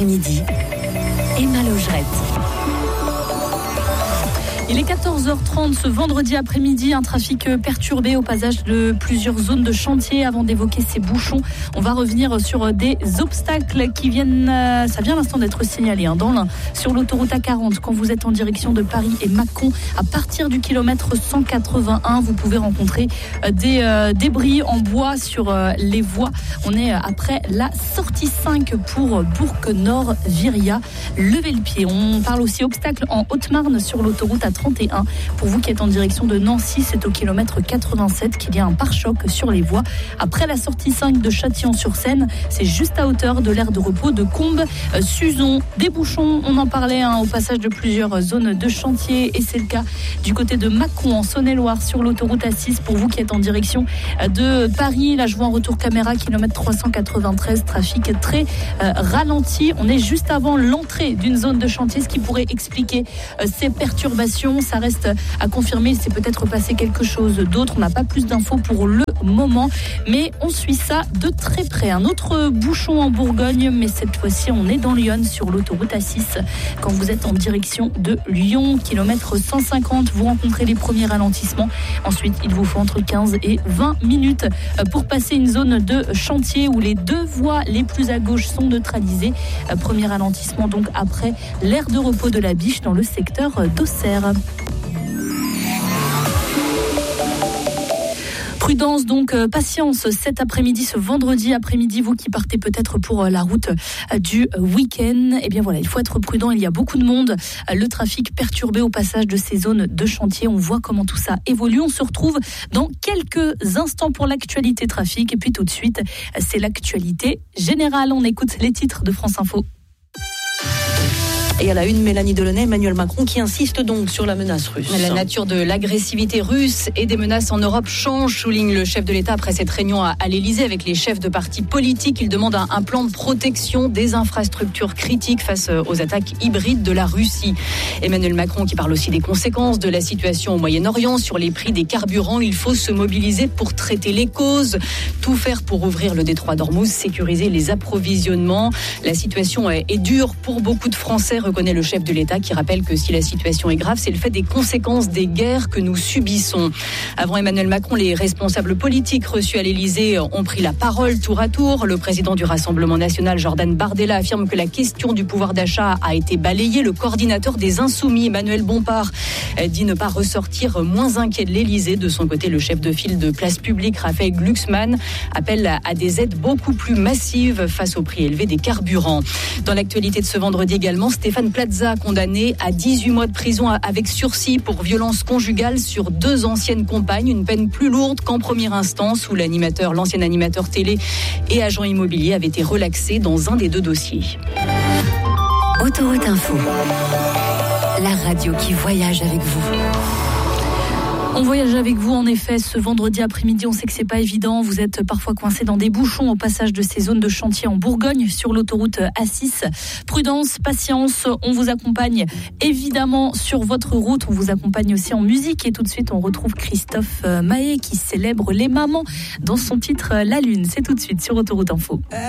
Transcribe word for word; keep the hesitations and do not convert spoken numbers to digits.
après-midi, Emma Logerette. Il est quatorze heures trente ce vendredi après-midi, un trafic perturbé au passage de plusieurs zones de chantier. Avant d'évoquer ces bouchons, on va revenir sur des obstacles qui viennent, ça vient à l'instant d'être signalé hein, dans l'Ain, sur l'autoroute A quarante. Quand vous êtes en direction de Paris et Mâcon, à partir du kilomètre cent quatre-vingt-un, vous pouvez rencontrer des euh, débris en bois sur euh, les voies. On est après la sortie cinq pour Bourg-Nord-Viria. Levez le pied. On parle aussi obstacles en Haute-Marne sur l'autoroute A trente et un. Pour vous qui êtes en direction de Nancy, c'est au kilomètre quatre-vingt-sept qu'il y a un pare-choc sur les voies. Après la sortie cinq de Châtillon-sur-Seine, c'est juste à hauteur de l'aire de repos de Combes. Euh, Suzon, des bouchons, on en parlait hein, au passage de plusieurs zones de chantier et c'est le cas du côté de Mâcon en Saône-et-Loire sur l'autoroute A six. Pour vous qui êtes en direction de Paris, là je vois en retour caméra, kilomètre trois cent quatre-vingt-treize, trafic très euh, ralenti. On est juste avant l'entrée d'une zone de chantier, ce qui pourrait expliquer euh, ces perturbations. Ça reste à confirmer, c'est peut-être passé quelque chose d'autre. On n'a pas plus d'infos pour le moment, mais on suit ça de très près. Un autre bouchon en Bourgogne, mais cette fois-ci, on est dans Lyon sur l'autoroute A six. Quand vous êtes en direction de Lyon, kilomètre cent cinquante, vous rencontrez les premiers ralentissements. Ensuite, il vous faut entre quinze et vingt minutes pour passer une zone de chantier où les deux voies les plus à gauche sont neutralisées. Premier ralentissement donc après l'aire de repos de la Biche dans le secteur d'Auxerre. Prudence donc, euh, patience cet après-midi, ce vendredi après-midi, vous qui partez peut-être pour euh, la route euh, du week-end. Eh bien voilà, il faut être prudent, il y a beaucoup de monde, euh, le trafic perturbé au passage de ces zones de chantier. On voit comment tout ça évolue. On se retrouve dans quelques instants pour l'actualité trafic et puis tout de suite, euh, c'est l'actualité générale. On écoute les titres de France Info. Et à la une, Mélanie Delaunay, Emmanuel Macron qui insiste donc sur la menace russe. La nature de l'agressivité russe et des menaces en Europe change, souligne le chef de l'État après cette réunion à, à l'Élysée avec les chefs de partis politiques. Il demande un, un plan de protection des infrastructures critiques face aux attaques hybrides de la Russie. Emmanuel Macron qui parle aussi des conséquences de la situation au Moyen-Orient sur les prix des carburants. Il faut se mobiliser pour traiter les causes, tout faire pour ouvrir le détroit d'Ormuz, sécuriser les approvisionnements. La situation est, est dure pour beaucoup de Français, reconnaît le chef de l'État qui rappelle que si la situation est grave, c'est le fait des conséquences des guerres que nous subissons. Avant Emmanuel Macron, les responsables politiques reçus à l'Élysée ont pris la parole tour à tour. Le président du Rassemblement national, Jordan Bardella, affirme que la question du pouvoir d'achat a été balayée. Le coordinateur des Insoumis, Emmanuel Bompard, dit ne pas ressortir moins inquiet de l'Élysée. De son côté, le chef de file de Place Publique, Raphaël Glucksmann, appelle à des aides beaucoup plus massives face au prix élevé des carburants. Dans l'actualité de ce vendredi également, Stéphane Plaza, condamné à dix-huit mois de prison avec sursis pour violence conjugale sur deux anciennes compagnes, une peine plus lourde qu'en première instance où l'animateur, l'ancien animateur télé et agent immobilier avait été relaxé dans un des deux dossiers. Autoroute Info, la radio qui voyage avec vous. On voyage avec vous en effet ce vendredi après-midi. On sait que c'est pas évident. Vous êtes parfois coincé dans des bouchons au passage de ces zones de chantier en Bourgogne sur l'autoroute A six. Prudence, patience. On vous accompagne évidemment sur votre route. On vous accompagne aussi en musique. Et tout de suite, on retrouve Christophe Maé qui célèbre les mamans dans son titre La Lune. C'est tout de suite sur Autoroute Info.